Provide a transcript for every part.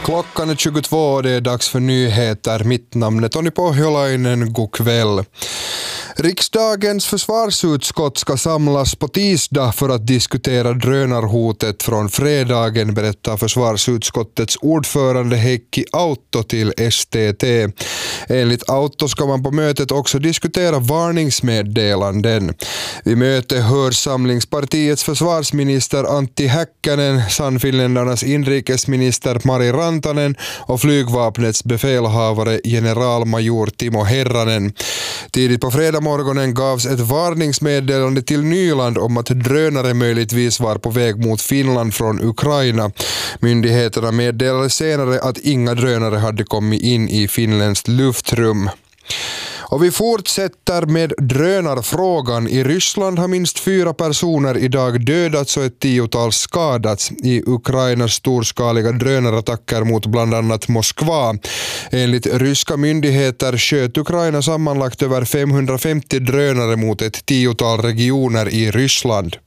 Klockan är 22 och det är dags för nyheter. Mitt namn är Tony Pohjolainen. God kväll. Riksdagens försvarsutskott ska samlas på tisdag för att diskutera drönarhotet från fredagen, berättar försvarsutskottets ordförande Heikki Autto till STT. Enligt Autto ska man på mötet också diskutera varningsmeddelanden. Vid mötet hör Samlingspartiets försvarsminister Antti Häkkänen, Sannfinländarnas inrikesminister Mari Rantanen och flygvapnets befälhavare generalmajor Timo Herranen. Tidigt på fredag morgonen gavs ett varningsmeddelande till Nyland om att drönare möjligtvis var på väg mot Finland från Ukraina. Myndigheterna meddelade senare att inga drönare hade kommit in i finländskt luftrum. Och vi fortsätter med drönarfrågan. I Ryssland har minst 4 personer idag dödats och ett 10-tal skadats i Ukrainas storskaliga drönarattacker mot bland annat Moskva. Enligt ryska myndigheter sköt Ukraina sammanlagt över 550 drönare mot ett 10-tal regioner i Ryssland.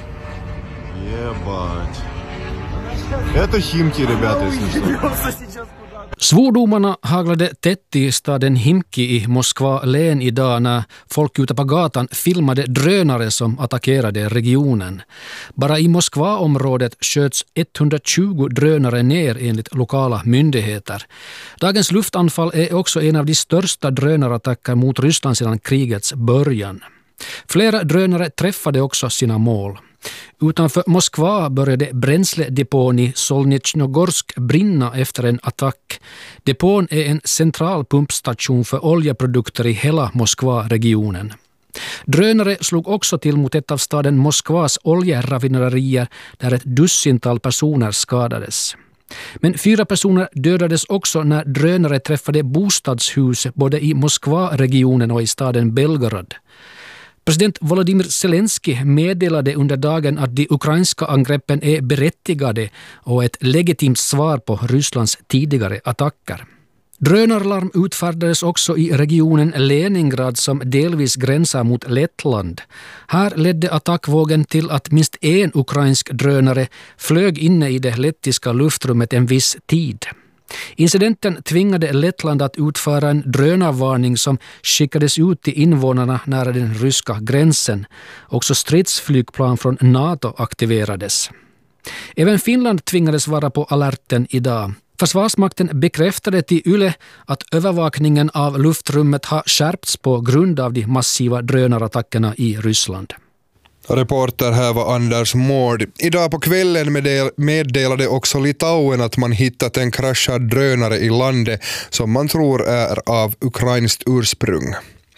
Это Химки, ребята, если что. Svordomarna haglade tätt i staden Himki i Moskva län idag när folk ute på gatan filmade drönare som attackerade regionen. Bara i Moskva-området sköts 120 drönare ner enligt lokala myndigheter. Dagens luftanfall är också en av de största drönarattacker mot Ryssland sedan krigets början. Flera drönare träffade också sina mål. Utanför Moskva började bränsledepån i Solnitjnogorsk brinna efter en attack. Depån är en central pumpstation för oljeprodukter i hela Moskva-regionen. Drönare slog också till mot ett av staden Moskvas oljeraffinaderier där ett dussintal personer skadades. Men 4 personer dödades också när drönare träffade bostadshus både i Moskva-regionen och i staden Belgorod. President Volodymyr Zelensky meddelade under dagen att de ukrainska angreppen är berättigade och ett legitimt svar på Rysslands tidigare attacker. Drönarlarm utfärdades också i regionen Leningrad som delvis gränsar mot Lettland. Här ledde attackvågen till att minst en ukrainsk drönare flög inne i det lettiska luftrummet en viss tid. Incidenten tvingade Lettland att utföra en drönarvarning som skickades ut till invånarna nära den ryska gränsen. Också stridsflygplan från NATO aktiverades. Även Finland tvingades vara på alerten idag. Försvarsmakten bekräftade till Yle att övervakningen av luftrummet har skärpts på grund av de massiva drönarattackerna i Ryssland. Reporter här var Anders Mård. Idag på kvällen meddelade också Litauen att man hittat en kraschad drönare i landet som man tror är av ukrainskt ursprung.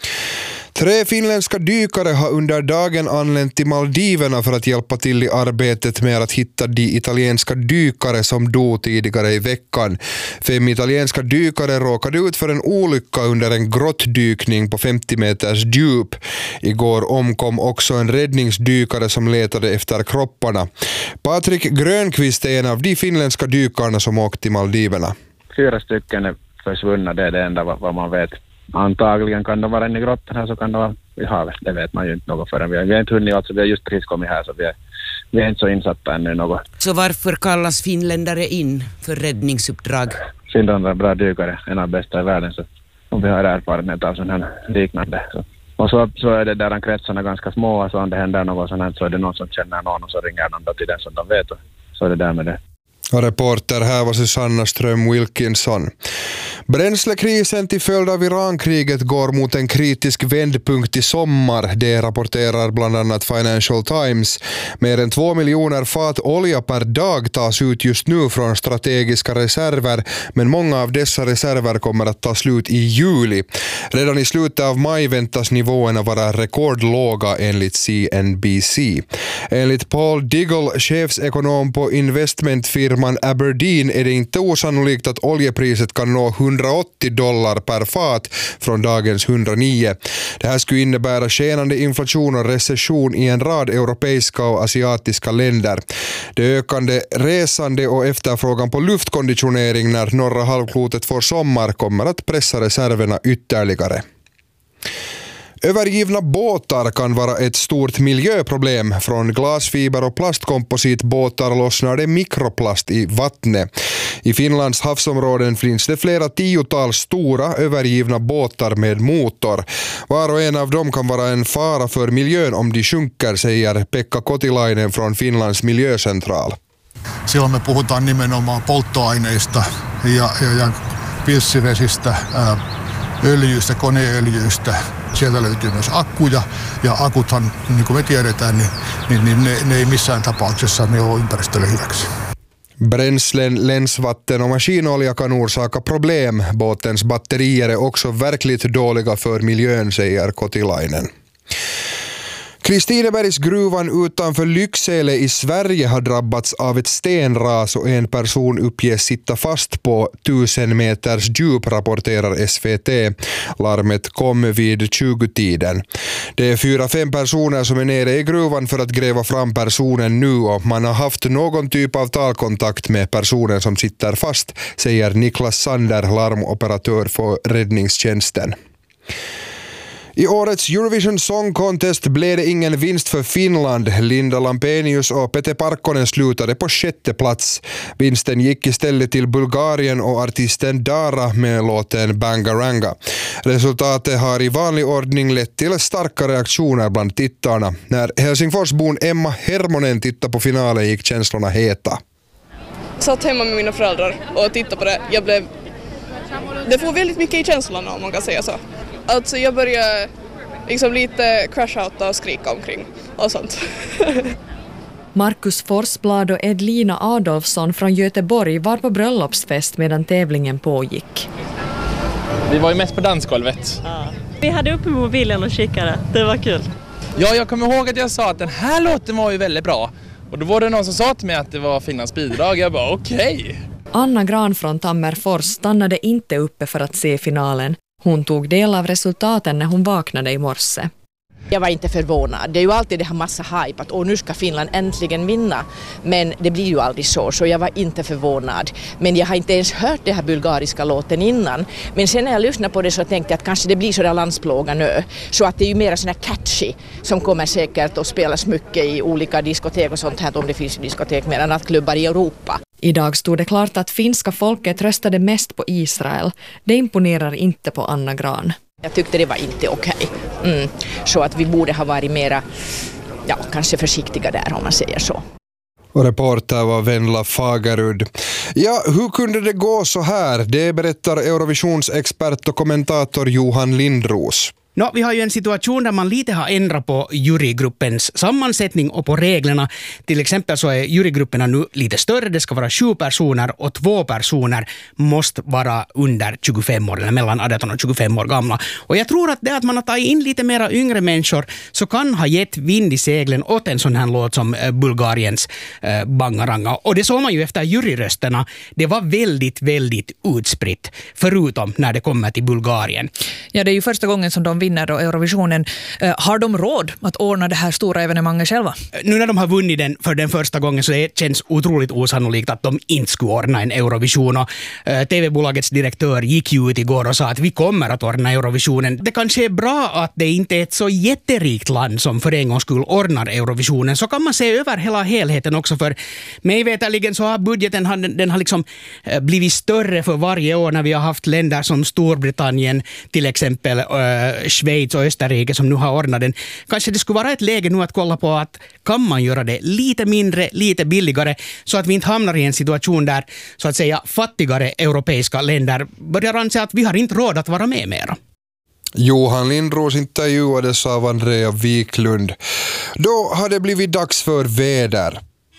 3 finländska dykare har under dagen anlänt till Maldiverna för att hjälpa till i arbetet med att hitta de italienska dykare som dog tidigare i veckan. 5 italienska dykare råkade ut för en olycka under en grottdykning på 50 meters djup. Igår omkom också en räddningsdykare som letade efter kropparna. Patrik Grönqvist är en av de finländska dykarna som åkt till Maldiverna. 4 stycken är försvunna, det är det enda vad man vet. Antagligen kan de vara inne i grottan här, så kan de vara i havet. Det vet man ju inte något förrän. Vi har inte hunnit, alltså vi har just precis kommit här, så vi är inte så insatta ännu något. Så varför kallas finländare in för räddningsuppdrag? Finland är bra dykare, en av bästa i världen, så om vi har erfarenhet av sån här liknande. Så. Och så är det där kretsarna ganska små, så om det händer något sånt här så är det någon som känner någon och så ringer någon då till den som de vet, och så är det där med det. Och reporter här var Susanna Ström-Wilkinson. Bränslekrisen till följd av Irankriget går mot en kritisk vändpunkt i sommar. Det rapporterar bland annat Financial Times. Mer än 2 miljoner fat olja per dag tas ut just nu från strategiska reserver, men många av dessa reserver kommer att ta slut i juli. Redan i slutet av maj väntas nivåerna vara rekordlåga enligt CNBC. Enligt Paul Diggle, chefsekonom på investmentfirman Aberdeen, är det inte osannolikt att oljepriset kan nå $180 per fat från dagens 109. Det här skulle innebära skenande inflation och recession i en rad europeiska och asiatiska länder. Det ökande resande och efterfrågan på luftkonditionering när norra halvklotet får sommar kommer att pressa reserverna ytterligare. Övergivna båtar kan vara ett stort miljöproblem. Från glasfiber och plastkompositbåtar lossnar det mikroplast i vattnet. I Finlands havsområden finns det flera tiotals stora övergivna båtar med motor. Var och en av dem kan vara en fara för miljön om de sjunker, säger Pekka Kotilainen från Finlands miljöcentral. Silloin me puhutaan nimenomaan polttoaineista ja pilssivesistä, öljyistä, koneöljyistä. Sieltä löytyy myös akkuja ja akuthan, niin kuin me tiedetään, niin ne ei missään tapauksessa ne ole ympäristölle hyväksi. Bränslen, länsvatten och maskinolja kan orsaka problem. Båtens batterier är också verkligt dåliga för miljön, säger Kotilainen. Kristinebergsgruvan utanför Lycksele i Sverige har drabbats av ett stenras och en person uppges sitta fast på 1000 meters djup, rapporterar SVT. Larmet kom vid 20-tiden. Det är 4-5 personer som är nere i gruvan för att gräva fram personen nu och man har haft någon typ av talkontakt med personen som sitter fast, säger Niklas Sander, larmoperatör för räddningstjänsten. I årets Eurovision Song Contest blev det ingen vinst för Finland. Linda Lampenius och Pete Parkkonen slutade på 6:e plats. Vinsten gick istället till Bulgarien och artisten Dara med låten Bangaranga. Resultatet har i vanlig ordning lett till starka reaktioner bland tittarna. När Helsingforsbon Emma Hermonen tittade på finalen gick känslorna heta. Satt hemma med mina föräldrar och tittade på det. Det får väldigt mycket i känslorna, om man kan säga så. Alltså jag började liksom lite crash-outa och skrika omkring och sånt. Markus Forsblad och Edlina Adolfsson från Göteborg var på bröllopsfest medan tävlingen pågick. Vi var ju mest på dansgolvet. Ja. Vi hade uppe mobilen och kikade. Det var kul. Ja, jag kommer ihåg att jag sa att den här låten var ju väldigt bra. Och då var det någon som sa till mig att det var Finlands bidrag. Jag bara okej. Anna Gran från Tammerfors stannade inte uppe för att se finalen. Hon tog del av resultaten när hon vaknade i morse. Jag var inte förvånad. Det är ju alltid det här massa hype att nu ska Finland äntligen vinna. Men det blir ju aldrig så jag var inte förvånad. Men jag har inte ens hört det här bulgariska låten innan. Men sen när jag lyssnade på det så tänkte jag att kanske det blir så där landsplåga nu. Så att det är ju mer sån här catchy som kommer säkert att spelas mycket i olika diskotek och sånt här, om det finns diskotek mer än nattklubbar i Europa. Idag stod det klart att finska folket röstade mest på Israel. Det imponerar inte på Anna Gran. Jag tyckte det var inte okej. Så att vi borde ha varit mera, kanske försiktiga där, om man säger så. Och reporter var Venla Fagerud. Ja, hur kunde det gå så här? Det berättar Eurovisionsexpert och kommentator Johan Lindros. Vi har ju en situation där man lite har ändrat på jurygruppens sammansättning och på reglerna. Till exempel så är jurygrupperna nu lite större. Det ska vara 7 personer och 2 personer måste vara under 25 år eller mellan 18 och 25 år gamla. Och jag tror att det att man har tagit in lite mera yngre människor så kan ha gett vind i seglen åt en sån här låt som Bulgariens Bangaranga. Och det såg man ju efter juryrösterna. Det var väldigt, väldigt utspritt, förutom när det kommer till Bulgarien. Ja, det är ju första gången som de vinner då Eurovisionen. Har de råd att ordna det här stora evenemanget själva? Nu när de har vunnit den för den första gången så det känns otroligt osannolikt att de inte skulle ordna en Eurovision. Och TV-bolagets direktör gick ju ut igår och sa att vi kommer att ordna Eurovisionen. Det kanske är bra att det inte är ett så jätterikt land som för en gång skulle ordna Eurovisionen. Så kan man se över hela helheten också, för mig veterligen så har budgeten den har liksom blivit större för varje år när vi har haft länder som Storbritannien, till exempel Schweiz och Österrike som nu har ordnat den. Kanske det skulle vara ett läge nu att kolla på att kan man göra det lite mindre, lite billigare, så att vi inte hamnar i en situation där så att säga fattigare europeiska länder börjar anse att vi har inte råd att vara med mera. Johan Lindros intervjuades av Andrea Wiklund. Då har det blivit dags för väder.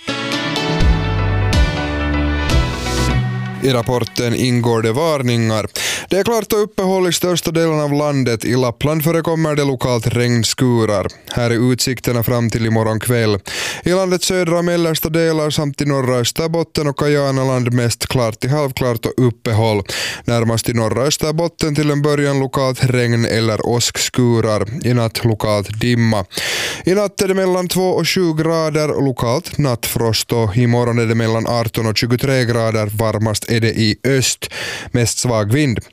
I rapporten ingår det varningar. Det är klart att uppehåll i största delen av landet. I Lappland förekommer det lokalt regnskurar. Här är utsikterna fram till imorgon kväll. I landets södra och mellersta delar samt i norra Österbotten och Kajanaland mest klart till halvklart och uppehåll. Närmast i norra Österbotten till en början lokalt regn eller åskskurar. I natt lokalt dimma. I natt är det mellan 2 och 7 grader och lokalt nattfrost, och imorgon är det mellan 18 och 23 grader. Varmast är det i öst, mest svag vind.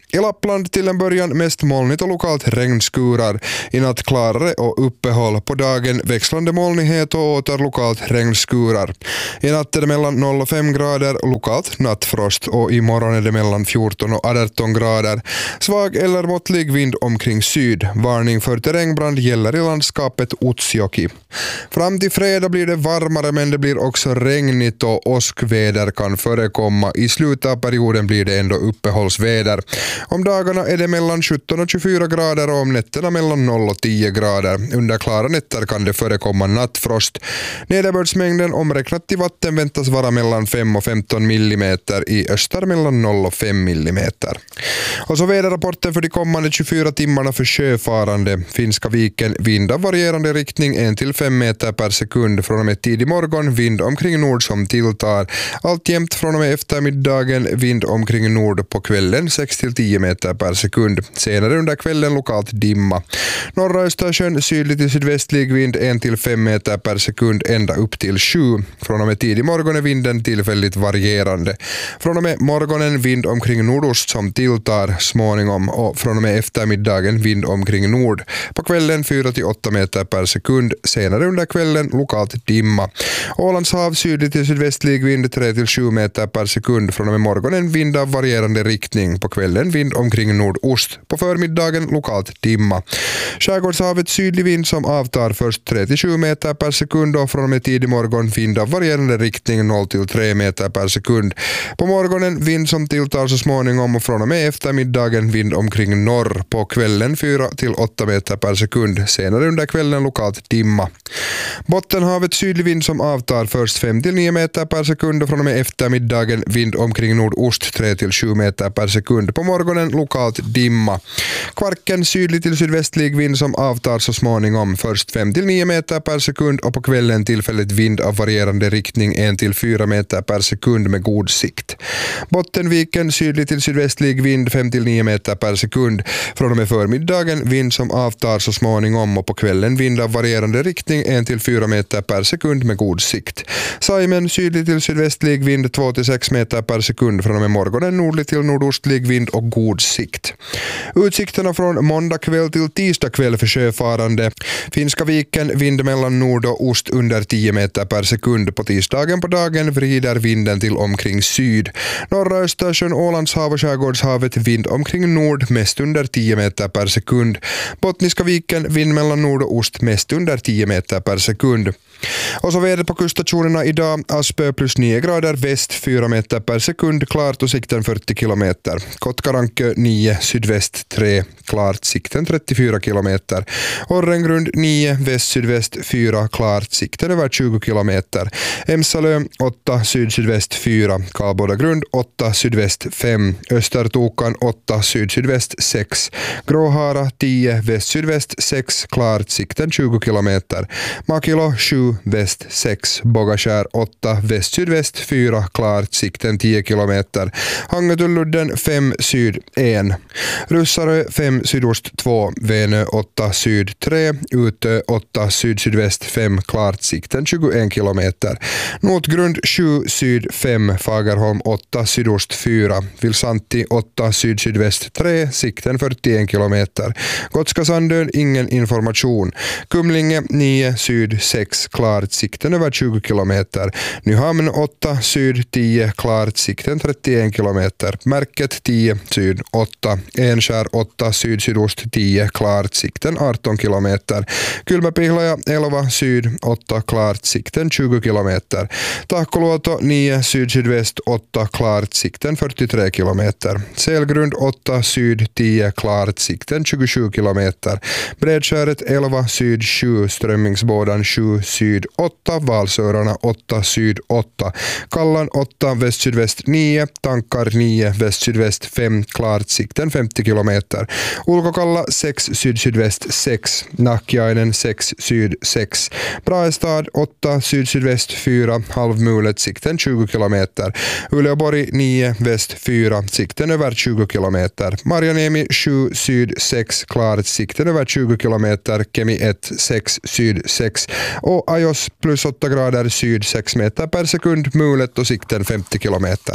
I Lappland till en början mest molnigt och lokalt regnskurar. I natt klarare och uppehåll. På dagen växlande molnighet och åter lokalt regnskurar. I natt är det mellan 0 och 5 grader lokalt nattfrost och imorgon är det mellan 14 och 18 grader. Svag eller måttlig vind omkring syd. Varning för terrängbrand gäller i landskapet Utsjoki. Fram till fredag blir det varmare men det blir också regnigt och åskväder kan förekomma. I slutet av perioden blir det ändå uppehållsväder. Om dagarna är det mellan 17 och 24 grader och om nätterna mellan 0 och 10 grader. Under klara nätter kan det förekomma nattfrost. Nederbördsmängden omräknat till vatten väntas vara mellan 5 och 15 millimeter. I öster mellan 0 och 5 millimeter. Och så väderrapporten för de kommande 24 timmarna för sjöfarande. Finska viken vind av varierande riktning 1-5 meter per sekund. Från och med tidig morgon vind omkring nord som tilltar. Alltjämt från och med eftermiddagen vind omkring nord på kvällen 6-10 meter per sekund. Senare under kvällen lokalt dimma. Norra Östersjön sydlig till sydvästlig vind 1-5 meter per sekund ända upp till 7. Från och med tidig morgon är vinden tillfälligt varierande. Från och med morgonen vind omkring nordost som tilltar småningom och från och med eftermiddagen vind omkring nord. På kvällen 4-8 meter per sekund. Senare under kvällen lokalt dimma. Ålands hav sydlig till sydvästlig vind 3-7 meter per sekund. Från och med morgonen vind av varierande riktning. På kvällen vind omkring nordost. På förmiddagen lokalt dimma. Skärgårdshavet sydlig vind som avtar först 3-7 meter per sekund och från och med tidig morgon vind av varierande riktning 0-3 meter per sekund. På morgonen vind som tilltar så småningom och från och med eftermiddagen vind omkring norr. På kvällen 4-8 meter per sekund. Senare under kvällen lokalt dimma. Bottenhavet sydlig vind som avtar först 5-9 meter per sekund och från och med eftermiddagen vind omkring nordost 3-7 meter per sekund. På morgonen lokalt dimma. Kvarken sydlig till sydvästlig vind som avtar så småningom först 5-9 meter per sekund och på kvällen tillfälligt vind av varierande riktning 1-4 meter per sekund med god sikt. Bottenviken sydlig till sydvästlig vind 5-9 meter per sekund. Från och med förmiddagen vind som avtar så småningom och på kvällen vind av varierande riktning 1-4 meter per sekund med god sikt. Saimen sydlig till sydvästlig vind 2-6 meter per sekund. Från och med morgonen nordlig till nordostlig vind och god sikt. Utsikterna från måndag kväll till tisdag kväll för sjöfarande. Finska viken vind mellan nord och ost under 10 meter per sekund. På tisdagen på dagen vrider vinden till omkring syd. Norra Östersjön, Ålandshav och Skärgårdshavet vind omkring nord mest under 10 meter per sekund. Bottniska viken vind mellan nord och ost mest under 10 meter per sekund. Och så väder på kuststationerna idag. Aspö plus 9 grader väst 4 meter per sekund klart och sikten 40 kilometer. Kotkarankö 9 sydväst 3 klart sikten 34 kilometer. Orrengrund 9 väst-sydväst 4 klart sikten över 20 kilometer. Emsalö 8 syd-sydväst 4 Karlbodagrund 8 sydväst 5 Östertokan 8 syd-sydväst 6 Gråhara 10 väst-sydväst 6 klart sikten 20 kilometer. Makilo 7 väst 6 Bogaskär 8 väst-sydväst 4 klart sikten 10 kilometer. Hangetulludden 5 syd 1 Russarö 5 sydost 2 Venö 8 syd 3 Utö 8 syd-sydväst 5 klart sikten 21 kilometer. Notgrund 7 syd 5 Fagerholm 8 sydost 4 Vilsanti 8 syd-sydväst 3 sikten 41 kilometer. Gotska Sandön ingen information. Kumlinge 9 syd 6 klart sikten över 20 kilometer. Nyhamn 8 syd 10 klart sikten 31 kilometer. Märket 10 syd 8 Enskär 8 syd-sydost 10 klart sikten 18 kilometer. Kylmäpihlaja 11 syd 8 klart sikten 20 kilometer. Tahkoluoto 9 syd-sydväst 8 klart sikten 43 kilometer. Selgrund 8 syd 10 klart sikten 27 kilometer. Bredskäret 11 syd 7 Strömmingsbådan 7 syd 8 Valsörarna 8 syd 8 Kallan 8 väst-sydväst 9 Tankar 9 väst-sydväst 5 klart sikten 50 kilometer. Ulkokalla 6 syd-sydväst 6 Nahkiainen 6 syd 6 Braestad 8 syd-sydväst 4 Halvmulet sikten 20 kilometer. Uleåborg 9 väst 4 sikten över 20 kilometer. Marjaniemi 7 syd 6 klart sikten över 20 kilometer. Kemi 1 6 syd 6 och Ajos plus 8 grader syd 6 meter per sekund mulet och sikten 50 kilometer.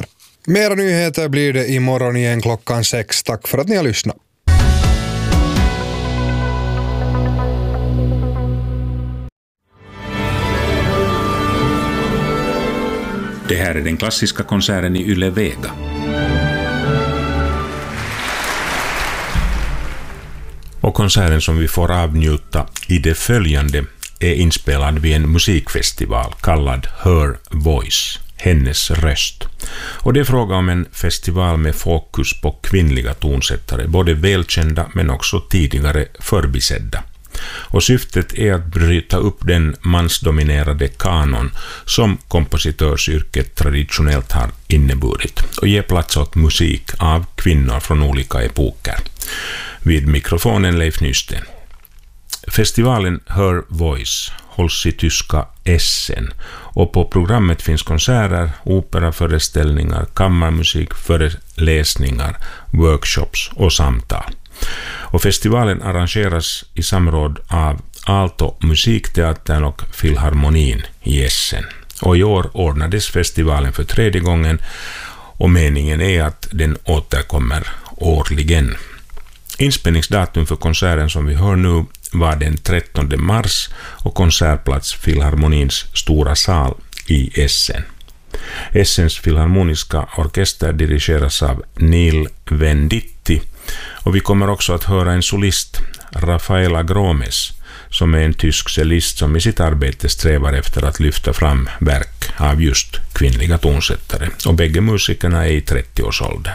Mera nyheter blir det imorgon igen 6:00. Tack för att ni har lyssnat. Det här är den klassiska konserten i Yle Vega. Och konserten som vi får avnjuta i det följande är inspelad vid en musikfestival kallad Her Voice, hennes röst. Och det är fråga om en festival med fokus på kvinnliga tonsättare, både välkända men också tidigare förbisedda. Och syftet är att bryta upp den mansdominerade kanon som kompositörsyrket traditionellt har inneburit och ge plats åt musik av kvinnor från olika epoker. Vid mikrofonen Leif Nysten. Festivalen Her Voice hålls i tyska Essen och på programmet finns konserter, operaföreställningar, kammarmusik, föreläsningar, workshops och samtal. Och festivalen arrangeras i samråd av Aalto musikteatern och Filharmonin i Essen. Och i år ordnades festivalen för 3:e gången och meningen är att den återkommer årligen. Inspelningsdatum för konserten som vi hör nu var den 13 mars och konsertplats Filharmonins stora sal i Essen. Essens filharmoniska orkester dirigeras av Neil Venditti och vi kommer också att höra en solist, Rafaela Gromes, som är en tysk cellist som i sitt arbete strävar efter att lyfta fram verk av just kvinnliga tonsättare och bägge musikerna är i 30-årsåldern.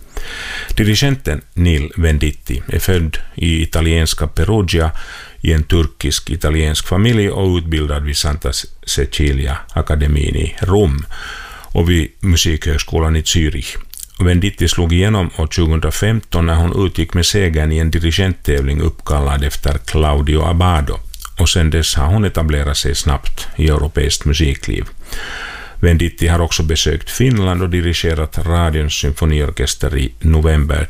Dirigenten Neil Venditti är född i italienska Perugia i en turkisk-italiensk familj och utbildad vid Santa Cecilia akademin i Rom och vid Musikhögskolan i Zürich. Venditti slog igenom år 2015 när hon utgick med segern i en dirigenttävling uppkallad efter Claudio Abbado och sedan dess har hon etablerat sig snabbt i europeiskt musikliv. Venditti har också besökt Finland och dirigerat radions symfoniorkester i november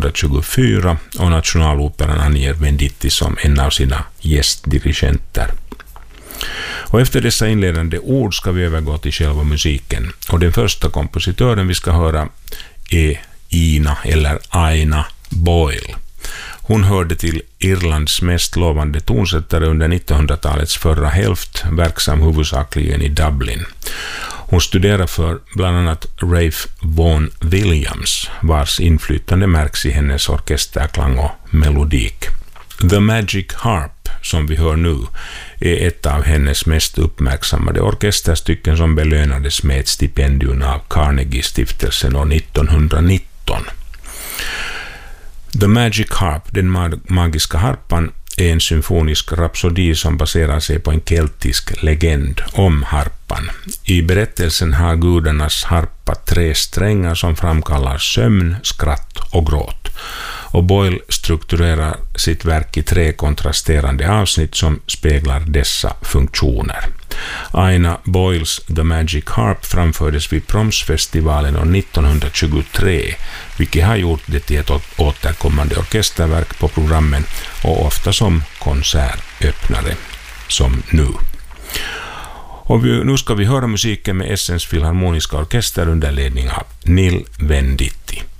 2024 och Nationaloperan anger Venditti som en av sina gästdirigenter. Och efter dessa inledande ord ska vi övergå till själva musiken. Och den första kompositören vi ska höra är Ina eller Aina Boyle. Hon hörde till Irlands mest lovande tonsättare under 1900-talets förra hälft, verksam huvudsakligen i Dublin. Hon studerade för bland annat Ralph Vaughan Williams, vars inflytande märks i hennes orkesterklang och melodik. The Magic Harp, som vi hör nu, är ett av hennes mest uppmärksammade orkesterstycken som belönades med ett stipendium av Carnegie-stiftelsen år 1919. The Magic Harp, den magiska harpan, är en symfonisk rapsodi som baserar sig på en keltisk legend om harpan. I berättelsen har gudarnas harpa 3 strängar som framkallar sömn, skratt och gråt. Och Boyle strukturerar sitt verk i 3 kontrasterande avsnitt som speglar dessa funktioner. Aina Boyles The Magic Harp framfördes vid Promsfestivalen år 1923, vilket har gjort det till ett återkommande orkesterverk på programmen och ofta som konsertöppnare, som nu. Och nu ska vi höra musiken med Essens filharmoniska orkester under ledning av Neil Venditti.